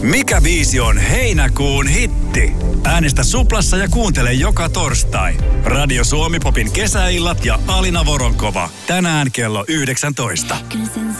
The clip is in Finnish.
Mikä biisi on heinäkuun hitti? Äänestä Suplassa ja kuuntele joka torstai. Radio Suomi Popin kesäillat ja Alina Voronkova. Tänään kello 19.